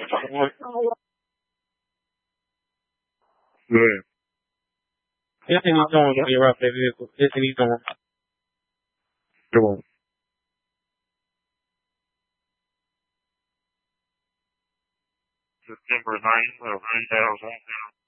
Good. Yes, he's doing your rough vehicle. Yes, he's doing. Doing. September 9th of 2000.